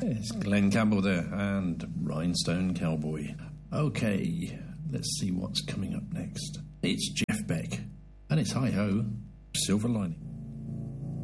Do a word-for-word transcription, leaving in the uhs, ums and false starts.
It's Glenn Campbell there and Rhinestone Cowboy. Okay, let's see what's coming up next. It's Jeff Beck and it's Hi Ho, Silver Lining.